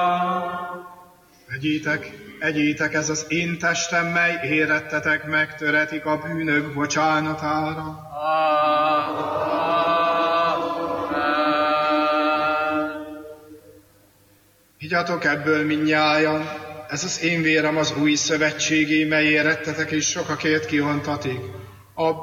Egyétek, ez az én testem, mely érettetek megtöretik a bűnök bocsánatára. Igyatok ebből mindnyájan, ez az én vérem az új szövetségé, mely érettetek és sokakért kiontatik.